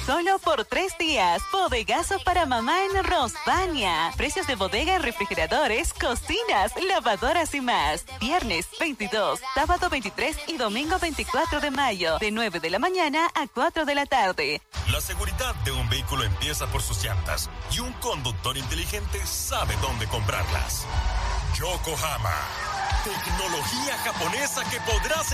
Solo por 3 días. Bodegazo para mamá en Rosvania. Precios de bodega en refrigeradores, cocinas, lavadoras y más. Viernes 22, sábado 23 y domingo 24 de mayo. De 9 de la mañana a 4 de la tarde. La seguridad de un vehículo empieza por sus llantas. Y un conductor inteligente sabe dónde comprarlas. Yokohama. Tecnología japonesa que podrás